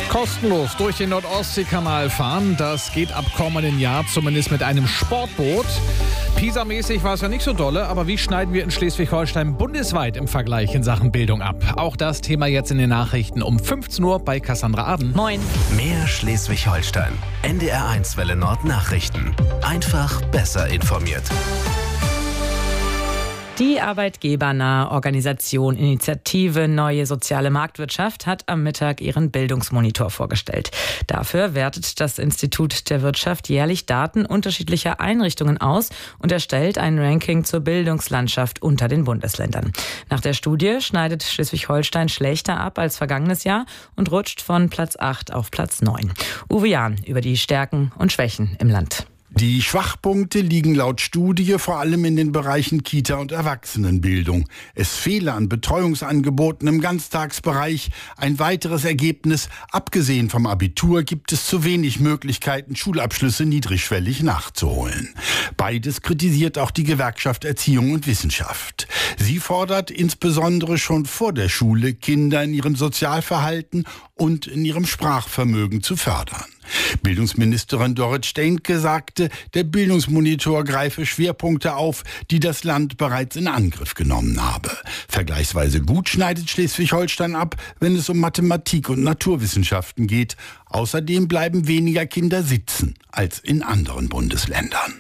Kostenlos durch den Nord-Ostsee-Kanal fahren, das geht ab kommenden Jahr zumindest mit einem Sportboot. PISA-mäßig war es ja nicht so dolle, aber wie schneiden wir in Schleswig-Holstein bundesweit im Vergleich in Sachen Bildung ab? Auch das Thema jetzt in den Nachrichten um 15 Uhr bei Cassandra Aden. Moin. Mehr Schleswig-Holstein. NDR1 Welle Nord Nachrichten. Einfach besser informiert. Die arbeitgebernahe Organisation Initiative Neue Soziale Marktwirtschaft hat am Mittag ihren Bildungsmonitor vorgestellt. Dafür wertet das Institut der Wirtschaft jährlich Daten unterschiedlicher Einrichtungen aus und erstellt ein Ranking zur Bildungslandschaft unter den Bundesländern. Nach der Studie schneidet Schleswig-Holstein schlechter ab als vergangenes Jahr und rutscht von Platz 8 auf Platz 9. Uwe Jahn über die Stärken und Schwächen im Land. Die Schwachpunkte liegen laut Studie vor allem in den Bereichen Kita- und Erwachsenenbildung. Es fehle an Betreuungsangeboten im Ganztagsbereich. Ein weiteres Ergebnis: abgesehen vom Abitur gibt es zu wenig Möglichkeiten, Schulabschlüsse niedrigschwellig nachzuholen. Beides kritisiert auch die Gewerkschaft Erziehung und Wissenschaft. Sie fordert insbesondere schon vor der Schule, Kinder in ihrem Sozialverhalten und in ihrem Sprachvermögen zu fördern. Bildungsministerin Dorit Stehnke sagte, der Bildungsmonitor greife Schwerpunkte auf, die das Land bereits in Angriff genommen habe. Vergleichsweise gut schneidet Schleswig-Holstein ab, wenn es um Mathematik und Naturwissenschaften geht. Außerdem bleiben weniger Kinder sitzen als in anderen Bundesländern.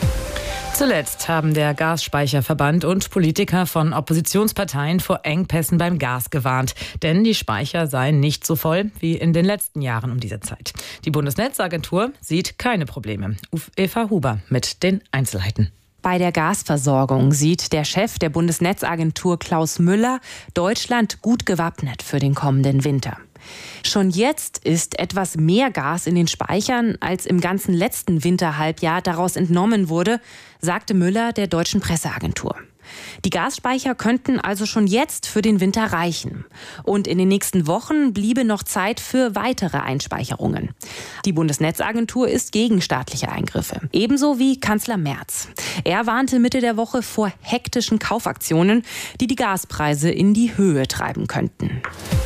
Zuletzt haben der Gasspeicherverband und Politiker von Oppositionsparteien vor Engpässen beim Gas gewarnt. Denn die Speicher seien nicht so voll wie in den letzten Jahren um diese Zeit. Die Bundesnetzagentur sieht keine Probleme. Eva Huber mit den Einzelheiten. Bei der Gasversorgung sieht der Chef der Bundesnetzagentur Klaus Müller Deutschland gut gewappnet für den kommenden Winter. Schon jetzt ist etwas mehr Gas in den Speichern, als im ganzen letzten Winterhalbjahr daraus entnommen wurde, sagte Müller der deutschen Presseagentur. Die Gasspeicher könnten also schon jetzt für den Winter reichen. Und in den nächsten Wochen bliebe noch Zeit für weitere Einspeicherungen. Die Bundesnetzagentur ist gegen staatliche Eingriffe. Ebenso wie Kanzler Merz. Er warnte Mitte der Woche vor hektischen Kaufaktionen, die die Gaspreise in die Höhe treiben könnten.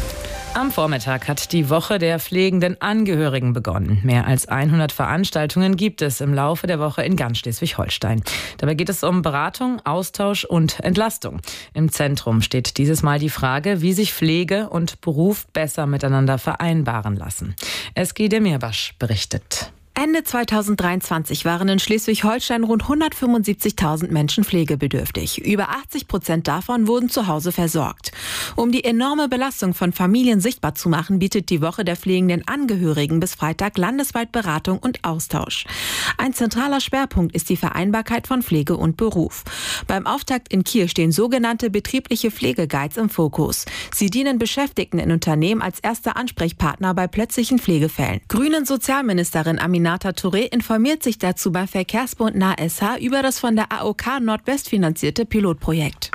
Am Vormittag hat die Woche der pflegenden Angehörigen begonnen. Mehr als 100 Veranstaltungen gibt es im Laufe der Woche in ganz Schleswig-Holstein. Dabei geht es um Beratung, Austausch und Entlastung. Im Zentrum steht dieses Mal die Frage, wie sich Pflege und Beruf besser miteinander vereinbaren lassen. Eski Demirbaş berichtet. Ende 2023 waren in Schleswig-Holstein rund 175.000 Menschen pflegebedürftig. Über 80% davon wurden zu Hause versorgt. Um die enorme Belastung von Familien sichtbar zu machen, bietet die Woche der pflegenden Angehörigen bis Freitag landesweit Beratung und Austausch. Ein zentraler Schwerpunkt ist die Vereinbarkeit von Pflege und Beruf. Beim Auftakt in Kiel stehen sogenannte betriebliche Pflegeguides im Fokus. Sie dienen Beschäftigten in Unternehmen als erster Ansprechpartner bei plötzlichen Pflegefällen. Grünen Sozialministerin Aminata Touré informiert sich dazu beim Verkehrsbund NahSH über das von der AOK Nordwest finanzierte Pilotprojekt.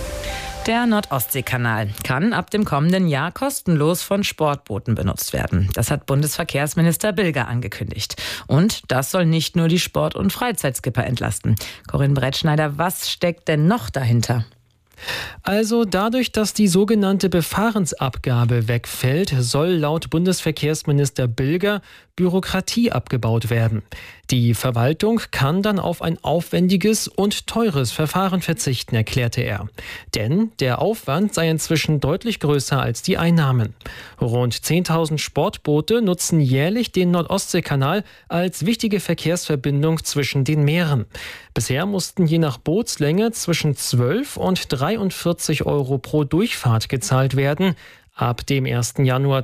Der Nord-Ostsee-Kanal kann ab dem kommenden Jahr kostenlos von Sportbooten benutzt werden. Das hat Bundesverkehrsminister Bilger angekündigt. Und das soll nicht nur die Sport- und Freizeitskipper entlasten. Corinne Brettschneider, was steckt denn noch dahinter? Also dadurch, dass die sogenannte Befahrensabgabe wegfällt, soll laut Bundesverkehrsminister Bilger Bürokratie abgebaut werden. Die Verwaltung kann dann auf ein aufwendiges und teures Verfahren verzichten, erklärte er. Denn der Aufwand sei inzwischen deutlich größer als die Einnahmen. Rund 10.000 Sportboote nutzen jährlich den Nord-Ostsee-Kanal als wichtige Verkehrsverbindung zwischen den Meeren. Bisher mussten je nach Bootslänge zwischen 12 und 43 Euro pro Durchfahrt gezahlt werden. Ab dem 1. Januar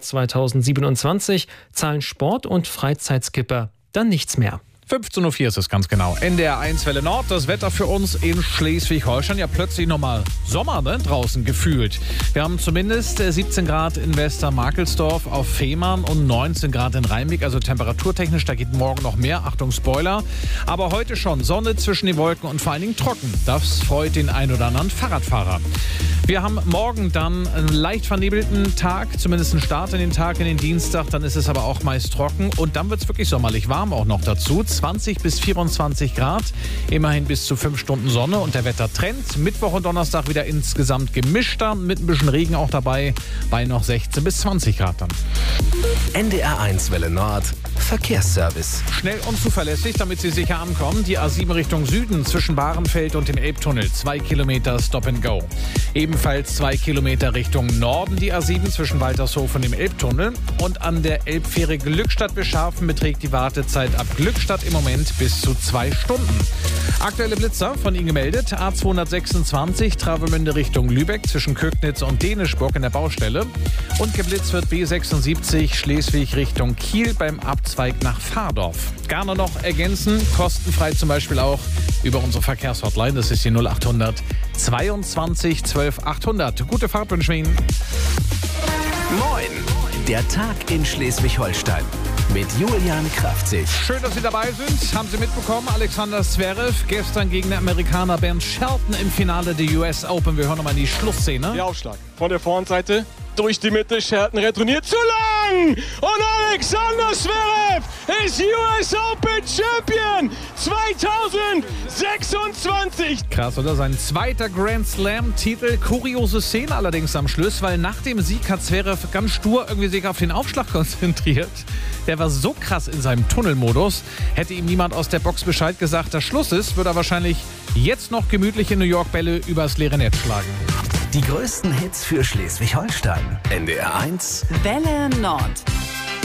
2027 zahlen Sport- und Freizeitskipper dann nichts mehr. 15.04 Uhr ist es ganz genau. NDR1 Welle Nord, das Wetter für uns in Schleswig-Holstein. Ja, plötzlich nochmal Sommer, ne? Draußen gefühlt. Wir haben zumindest 17 Grad in Westermarkelsdorf auf Fehmarn und 19 Grad in Rheinweg. Also temperaturtechnisch, da geht morgen noch mehr. Achtung, Spoiler. Aber heute schon Sonne zwischen den Wolken und vor allen Dingen trocken. Das freut den ein oder anderen Fahrradfahrer. Wir haben morgen dann einen leicht vernebelten Tag, zumindest einen Start in den Tag, in den Dienstag. Dann ist es aber auch meist trocken und dann wird es wirklich sommerlich warm auch noch dazu. 20 bis 24 Grad. Immerhin bis zu 5 Stunden Sonne und der Wettertrend. Mittwoch und Donnerstag wieder insgesamt gemischter, mit ein bisschen Regen auch dabei, bei noch 16 bis 20 Grad dann. NDR1 Welle Nord, Verkehrsservice. Schnell und zuverlässig, damit Sie sicher ankommen. Die A7 Richtung Süden zwischen Bahrenfeld und dem Elbtunnel. 2 Kilometer Stop and Go. Ebenfalls 2 Kilometer Richtung Norden die A7 zwischen Waltershof und dem Elbtunnel. Und an der Elbfähre Glückstadt-Bescharfen beträgt die Wartezeit ab Glückstadt im Moment bis zu 2 Stunden. Aktuelle Blitzer von Ihnen gemeldet. A226 Travemünde Richtung Lübeck zwischen Kögnitz und Dänischburg in der Baustelle. Und geblitzt wird B76 Schleswig Richtung Kiel beim Abzweig nach Fahrdorf. Gerne noch ergänzen, kostenfrei zum Beispiel auch über unsere Verkehrshotline. Das ist die 0800 22 12 800. Gute Fahrt wünschen wir Ihnen. Moin! Der Tag in Schleswig-Holstein mit Julian Kraftzig. Schön, dass Sie dabei sind. Haben Sie mitbekommen, Alexander Zverev gestern gegen den Amerikaner Ben Shelton im Finale der US Open. Wir hören nochmal in die Schlussszene. Der Aufschlag von der Vorhandseite durch die Mitte. Shelton retourniert zu lang. Und Alexander Zverev ist US Open Champion 2026. Krass, oder? Sein zweiter Grand Slam-Titel. Kuriose Szene allerdings am Schluss, weil nach dem Sieg hat Zverev ganz stur irgendwie sich auf den Aufschlag konzentriert. Der war so krass in seinem Tunnelmodus. Hätte ihm niemand aus der Box Bescheid gesagt, dass Schluss ist, würde er wahrscheinlich jetzt noch gemütliche New York Bälle übers leere Netz schlagen. Die größten Hits für Schleswig-Holstein. NDR1 Welle Nord.